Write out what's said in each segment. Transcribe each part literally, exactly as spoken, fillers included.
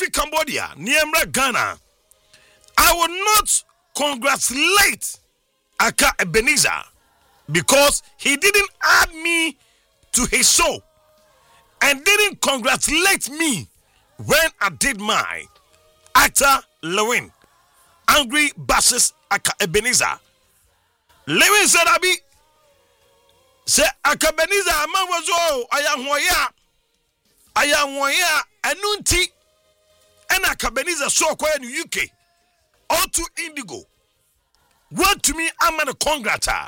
Kofi Cambodia, Niemra Ghana, I will not congratulate Aka Ebenezer because he didn't add me to his show and didn't congratulate me when I did mine. Actor Lewin, angry bashes Aka Ebenezer. Lewin said, Abi, say Aka Ebenezer, man was oh, I am waya, I am waya, anunti, and Aka Ebenezer so quiet in the U K, all to Indigo. What to me, I'm an a congrata.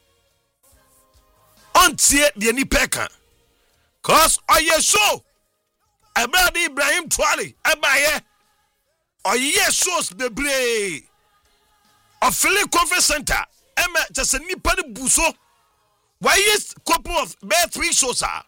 Untie the Nipeka. Cause I so Abadi Ibrahim Twali, Abaye, or yes, source the bray of Philip Conference Center, Emma just a Nipani Buso. Why is couple of bad three shows are?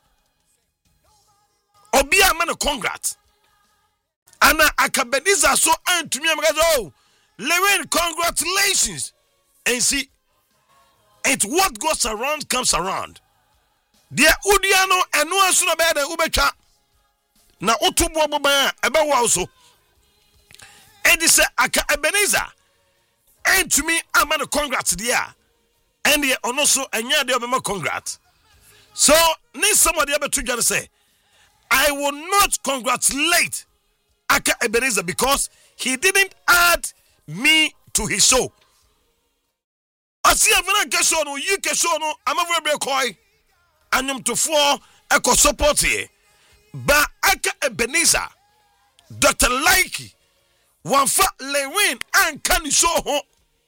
Or be a man of congrats. Anna Akabeniza so and to me, I'm going to oh, Lewin, congratulations. And see, it's what goes around comes around. Dear Udiano and no sooner better Ubecha. Now, Otubo Baba, about also. And this Aka Ebenezer. And to me, I'm on a congrats, dear. And the also, and yeah, they'll be more congrats. So, need somebody able to just say, I will not congratulate Aka Ebenezer because he didn't add me to his show. I see a very good show, no, you can show no, I'm a very coy. And I'm to four echo support here. But Aka Ebenezer, Doctor Likey, one for Lewin, and can you show home?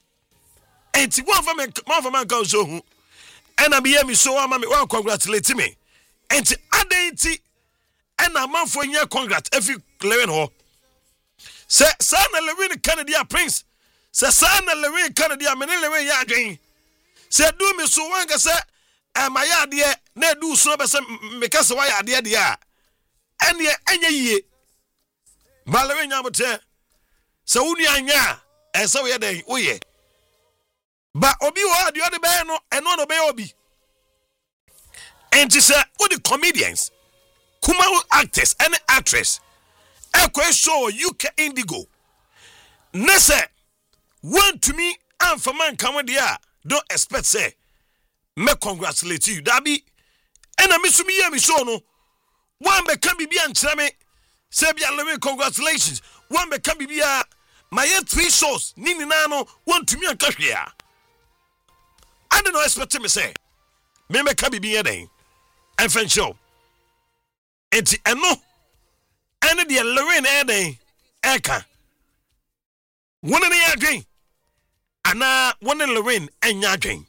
And one for me, one for my girl show home. And I'm here, me so I'm one congratulate me. And the other and a man for your congrats if you Lewin ho. Say, son of Lewin Kennedy, Prince. Say, son of Lewin Kennedy, I'm in Lewin Yarding. Say, do me so one, say, and my idea, ne do so, but some because why idea, dear. And ye, and ye, Malawin Yamote, so Unia, and so we are there, oh ye. But Obi, what the other band and not obey Obi. And she said, all the comedians, Kumaru actors and actress, Echo show U K Indigo. Nesse, want to me, and for man come with don't expect say. Me congratulate you, Dabi. And I miss me, me so no. One be can be and chame. Say be a congratulations. One be can be a my three shows. Nini nano want to me and cash here. I don't know expect me say. Me me can be a day. And friend show. And no. And the Lorraine air day. Eka. One of the again. And now one in Lorraine and Yagin.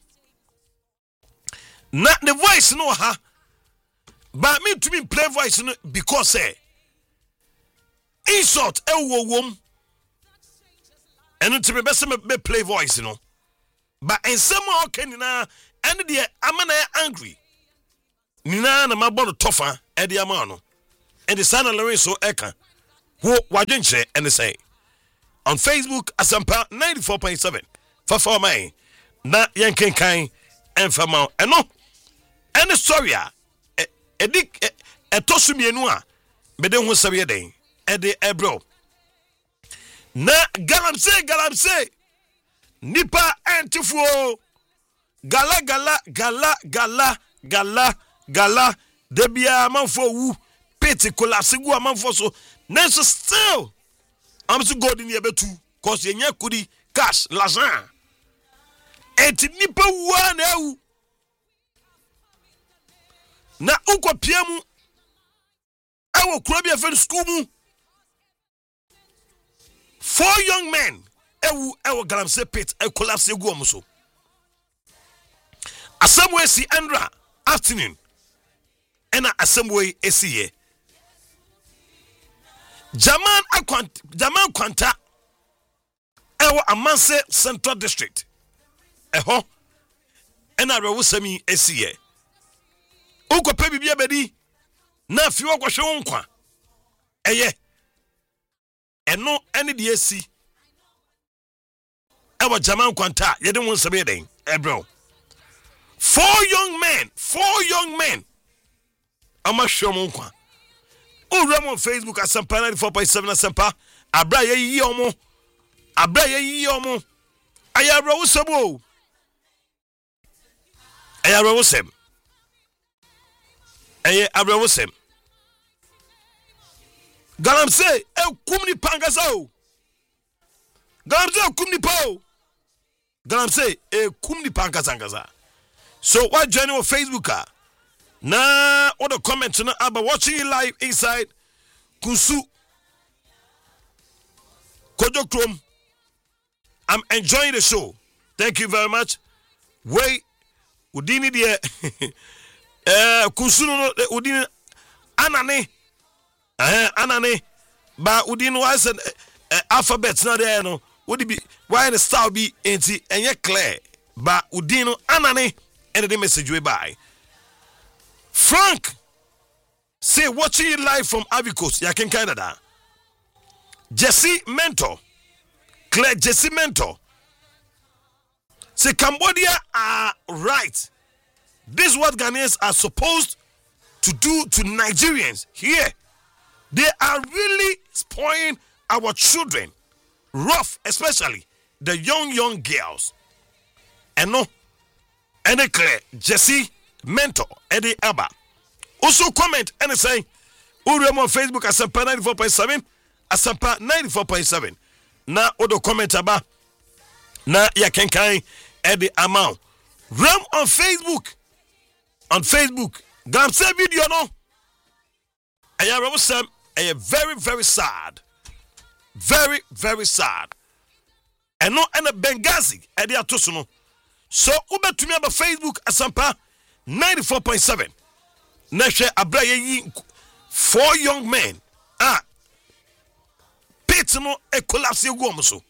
Not the voice no ha. But me to me play voice no because say insult e wo wom. And to me best me play voice no. But in some okay na and the amana angry. Nina na mabon tofa e the amano. And the son of Lorenzo Eka. Who wadwenche and say on Facebook Asampa ninety-four point seven. For for my na yanken kan and for my and no. And sorry, a dick a tosumienua, but then who say day, a de ebro. Na galam say, galam say, Nipa antifuo, gala gala gala gala gala gala, debia manfo wu, peti collapse gu manfo so, nanso still. I'm so good in the betu, cause ye kudi cash, l'argent. Et nipa wu na na uko piemu awo kurabia fe school mu four young men ewu ewo galamse pit e collapse egu omuso asamwe si andra afternoon ena asamwe esiye Jaman akwant Jaman kwanta ewo Amanse Central District eho ena rewo sami esiye uko pe bibia bedi na fi wo kwhwe nkwa eye eno ene de esi ewa Jaman kwanta ye de won sabe den ebro four young men four young men ama hwem nkwa Owura on Facebook Asempa ninety-four point seven Asempa. Abra ye omo. Abra ye omo. Ayabra wosebo. Ayabra wosem. Aye abra wosem. Galam say e kumni pangazo. Galam say kumni po. Galam say e kumni pangasangaza. So what joining on Facebook ah? Na all the comments na about watching you live inside Kunsu Kojo Chrome. I'm enjoying the show. Thank you very much. Wait, udini die eh Kunsu no udini anane eh anane ba udini was an alphabet na there no would be why the style be enti enye clear ba udino anane and the message we buy. Frank say watching you live from Avicos, Yakin Canada. Jesse Mentor, Claire Jesse Mentor. Say Cambodia are right. This is what Ghanaians are supposed to do to Nigerians here. They are really spoiling our children, rough, especially the young young girls. And no, and Claire Jesse Mentor Eddie Abba. Also comment and say Uriam on Facebook Asempa ninety-four point seven Asempa ninety-four point seven. Na odo comment aba na ya kenkai Eddie amount. Ram on Facebook. On Facebook. Gam say video no. Aya Robo Sam a very very sad. Very very sad. And no and a Benghazi Eddie Atosuno. So ube to me about Facebook Asempa ninety-four point seven. Neshe Abraya four young men. Ah. Petino e collapse guomoso.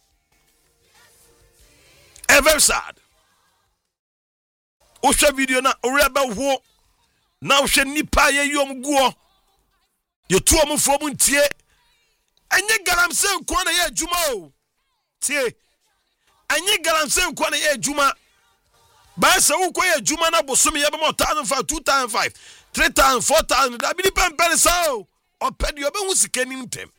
E very sad. Osha video na oreba wo. Na osha nipa ye yom guo. Ye tu omo fo mu ntie. Enye galamse nko na ye adwuma o. Tie. Enye galamse nko na ye adwuma. Ba se wo koye adwuma na bosomi ye be mo one thousand five, two thousand five, three thousand, four thousand da bi ni pempere sa o. Opedi obe hu sika nim tem.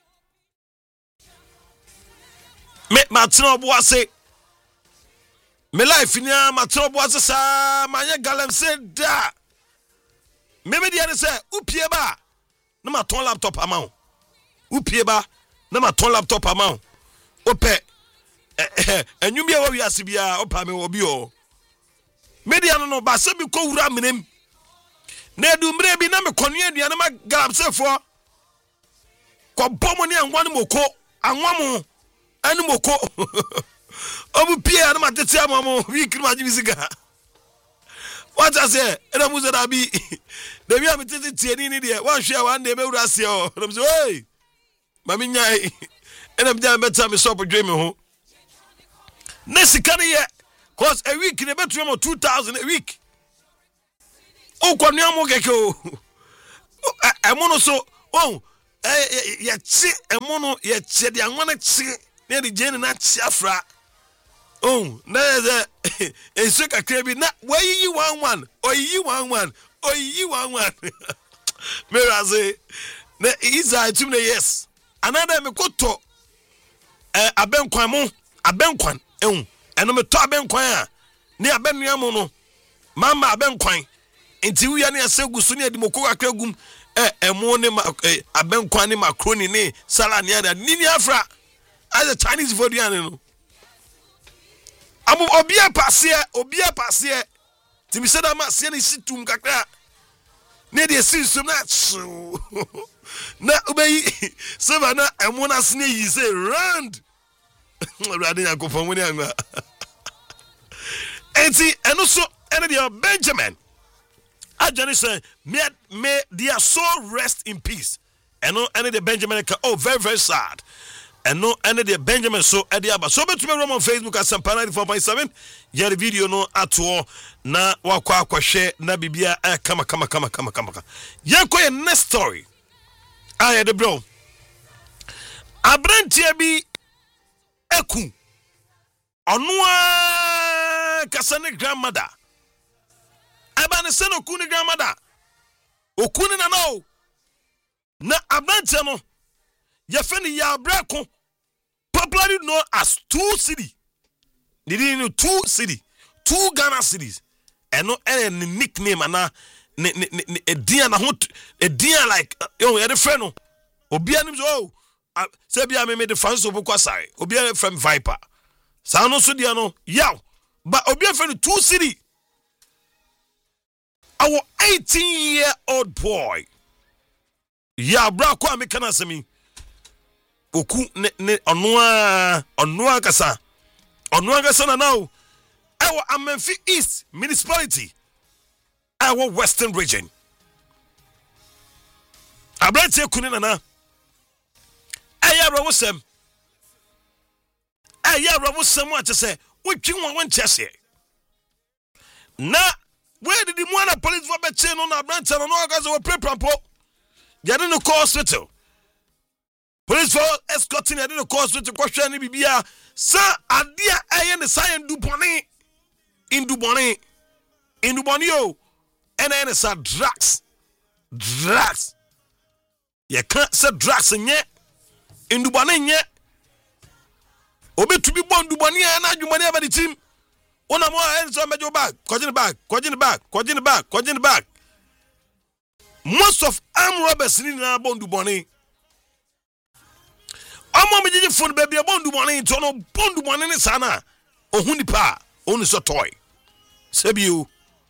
Me matino bo ase. Me life ni matino bo ase sa manye galamse da. Me me dia ne se upie ba na ma ton laptop ama o. Upie ba na ma ton laptop ama o. Ope enwum ye wo wi ase bia opa me obi o. Media no no ba se bi ko wura menem na edu mre bi na me konu aduane ma galamsefo ko bomo ne anwa ne moko anwa mo anu moko obu pia na ma tete amamo week ma ji bisika what I say na mu zada bi da bi am tete tieni ni de wan hwe wan de me wura se o na me say hey mami nyai ena bi da beta me so podwe me ho na sika ne ye cause a week ne betu mo two thousand a week. O kwanu amu keke o. Emo no so oh eh ye chi emo no ye che de anwana chi na de jeni na chi afra. Oh na ze enso kakra bi na wayi one one oyi one one oyi one one. Me raze na iza tum na yes. Another me koto eh abenkwan mo abenkwan ehun eno me to abenkwan a ne abenua mo no mama abenkwan enti wuya ne asegusu ne adimoko akragum eh emo ne abenkwan ne macaroni ne salad ne ada nini afra as a Chinese food yan no amu obia passe obia passe timi se da ma se ne situm kakra ne de sisum na na ubeyi se ba na emo na sne yi say round Radi yakofo mu ni anwa. Enti eno so ene dia Benjamin. Ajani say may may their soul rest in peace. Eno ene dia Benjamin ka oh very very sad. Eno ene dia Benjamin so ede aba. So betumi rom on Facebook Asempa ninety-four point seven. Ya the video no ato na wakwa akwahwe na bibia eh kama kama kama kama kama. Yanko next story. Aye the bro. Abrantie bi Eku Onua Kasane grandmother Abane seno kuni grandmother Okuni na no na abante no ye fe ne ya brako popularly known as two city did you know two city two Ghana cities and no any nickname ana ne ne e dia na ho e dia like yo e de friend no obi anim so oh say bia me me de fan so bokwa sare obi a from Viper sa no so dia no yaw but obi a friend two city our eighteen year old boy ya bra ko ameka na semi oku ne ne ono a ono a kasa ono a kasa na now our Amenfi East municipality our Western region abrante kuni na na aya bra wosem aya bra wosem a tese wotwi won won chese na where did the one police for be chain on abrante no no kasa we preprampo they didn't call hospital police for escorting they didn't call hospital question ni bibia sa adia aye ne science du boni in du boni in du boni o and then sa drugs drugs you can't say drugs nye in du boni nye obi to be born du boni na adwumani aba the team ona mo en so mejo back kojin back kojin back kojin back kojin back most of armed robbers ni na bondu boni amo me jeje phone baby bondu boni to no bondu boni ni sana ohun ni pa oni so toy sebiu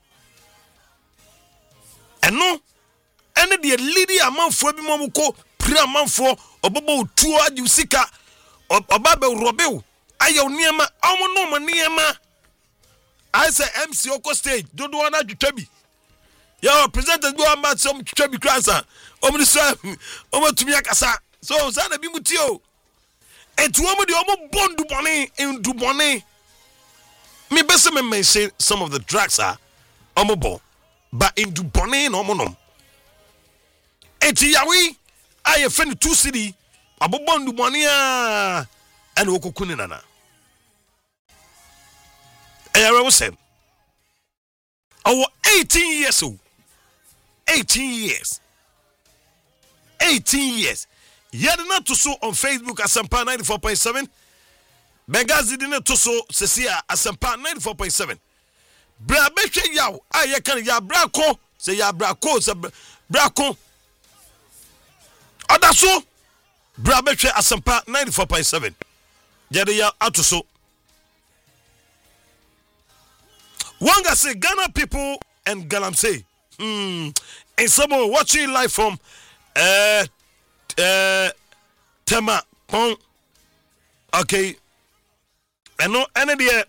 eno ene de lady amanfo bi mo ko pri amanfo obobo tuo aju sika obabe robew ayo niema amo no mo niema I say M C Oko stage dodo na twetwa bi yo presenters go about some twetwa bi kransa omo so omo tumi akasa so say na bi mutio etu omo de omo bondu boni endu boni me bese me mention some of the drugs are omo bo but endu boni no omo no eti yawi aye fe ni two city abobondu boni a and okokuni nana Aya was him. Our eighteen years old. eighteen years. eighteen years. Yet not to so on Facebook Asempa ninety-four point seven. Bengazi didn't to so Cecia Asempa ninety-four point seven. Bra beche yaw. Aya kan ya brako. Say ya brako. Say brako. Odaso. Bra beche Asempa ninety-four point seven. Yet ya out to so. Wanga say Ghana people and Galamsey. Hmm. And someone watching live from uh uh Tema Pong. Okay. And no any there.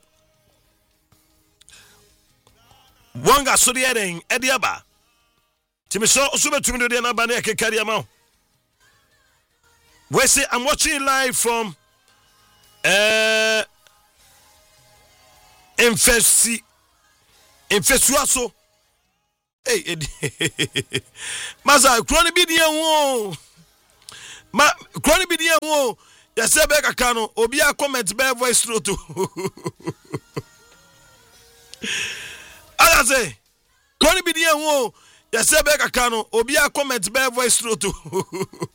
Wanga so the heading Ediaba. Timiso Usube Tumido de Nabane Kekariama. We say I'm watching live from uh Infesi. Infesuaso. Hey, Maza, crony be the one. Ma, crony be the one. Yasebeka Kano, Obia comment by voice through to. I say, crony be the one. Yasebeka Kano, Obia comment by voice through to.